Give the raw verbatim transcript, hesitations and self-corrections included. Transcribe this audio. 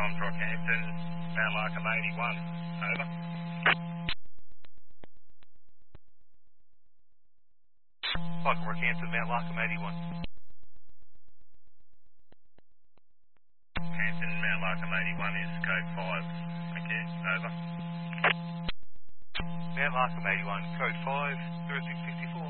Comtron Hampton, Mount Larkham eighty-one, over. Larkham Rockhampton, Mount Larkham eighty-one. Hampton, Mount Larkham eighty-one is code five. Thank you, over. Mount Larkham eighty-one, code five, zero six six four.